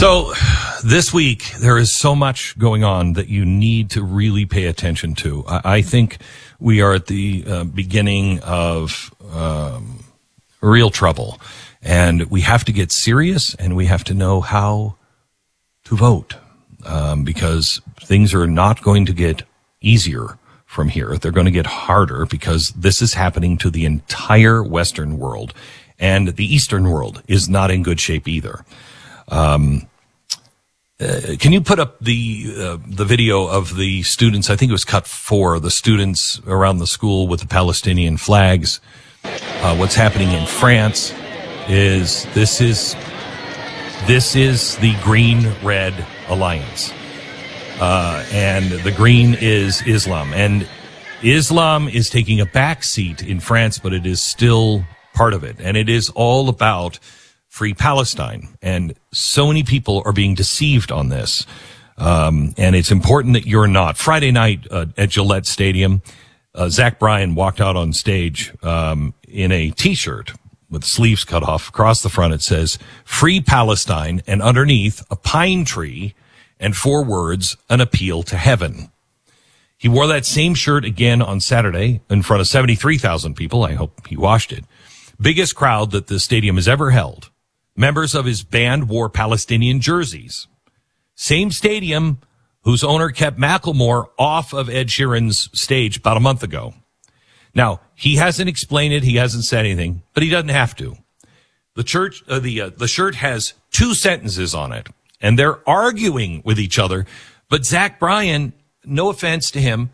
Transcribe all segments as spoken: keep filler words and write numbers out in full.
So this week, there is so much going on that you need to really pay attention to. I, I think we are at the uh, beginning of um, real trouble, and we have to get serious, and we have to know how to vote, um, because things are not going to get easier from here. They're going to get harder because this is happening to the entire Western world, and the Eastern world is not in good shape either. Um, uh, can you put up the uh, the video of the students? I think it was cut four. The students around the school with the Palestinian flags. Uh, what's happening in France is this is this is the Green-Red Alliance, uh, and the green is Islam, and Islam is taking a back seat in France, but it is still part of it, and it is all about Free Palestine, and so many people are being deceived on this, um, and it's important that you're not. Friday night uh, at Gillette Stadium, uh, Zach Bryan walked out on stage um, in a T-shirt with sleeves cut off. Across the front it says, Free Palestine, and underneath a pine tree and four words, an appeal to heaven. He wore that same shirt again on Saturday in front of seventy-three thousand people. I hope he washed it. Biggest crowd that the stadium has ever held. Members of his band wore Palestinian jerseys. Same stadium whose owner kept Macklemore off of Ed Sheeran's stage about a month ago. Now, he hasn't explained it. He hasn't said anything, but he doesn't have to. The church, uh, the uh, the shirt has two sentences on it, and they're arguing with each other. But Zach Bryan, no offense to him,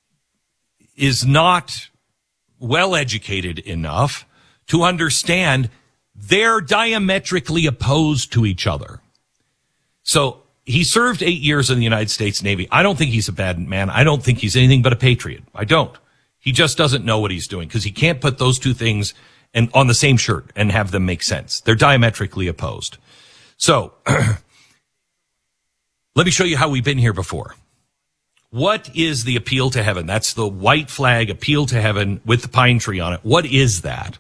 is not well educated enough to understand they're diametrically opposed to each other. So he served eight years in the United States Navy. I don't think he's a bad man. I don't think he's anything but a patriot. I don't. He just doesn't know what he's doing because he can't put those two things and on the same shirt and have them make sense. They're diametrically opposed. So let me show you how we've been here before. What is the appeal to heaven? That's the white flag, appeal to heaven with the pine tree on it. What is that?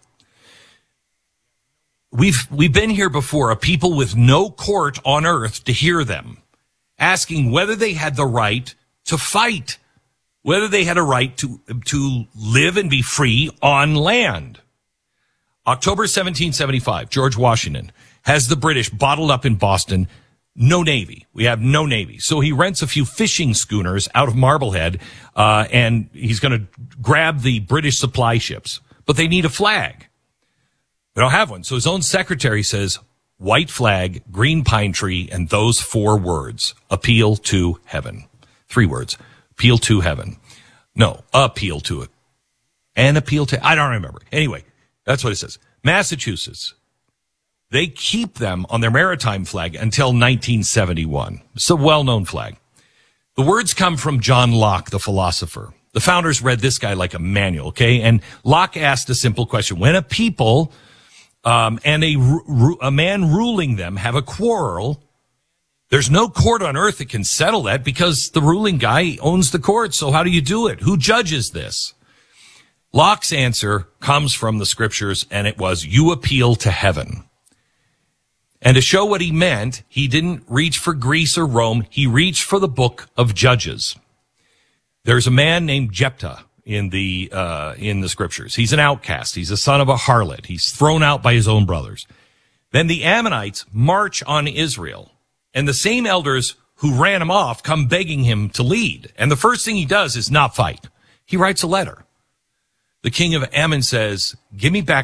We've we've been here before, a people with no court on earth to hear them, asking whether they had the right to fight, whether they had a right to to live and be free on land. October seventeen seventy-five, George Washington has the British bottled up in Boston. No Navy. We have no Navy. So he rents a few fishing schooners out of Marblehead, uh, and he's going to grab the British supply ships. But they need a flag. They don't have one. So his own secretary says, white flag, green pine tree, and those four words, appeal to heaven. Three words, appeal to heaven. No, appeal to it. And appeal to, I don't remember. Anyway, that's what it says. Massachusetts, they keep them on their maritime flag until nineteen seventy-one. It's a well-known flag. The words come from John Locke, the philosopher. The founders read this guy like a manual, okay? And Locke asked a simple question. When a people Um, and a, a man ruling them have a quarrel, there's no court on earth that can settle that because the ruling guy owns the court. So how do you do it? Who judges this? Locke's answer comes from the scriptures, and it was, you appeal to heaven. And to show what he meant, he didn't reach for Greece or Rome. He reached for the book of Judges. There's a man named Jephthah in the uh in the scriptures. He's an outcast. He's a son of a harlot. He's thrown out by his own brothers. Then the Ammonites march on Israel, and the same elders who ran him off come begging him to lead. And the first thing he does is not fight. He writes a letter. The king of Ammon says, give me back